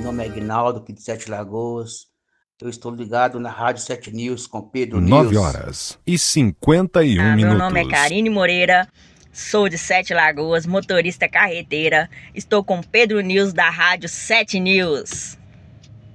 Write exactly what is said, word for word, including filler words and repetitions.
nome é Aguinaldo, aqui de Sete Lagoas. Eu estou ligado na Rádio Sete News com Pedro nove News. horas e cinquenta e um Ah, minutos. meu nome é Karine Moreira, sou de Sete Lagoas, motorista carreteira. Estou com Pedro News da Rádio Sete News.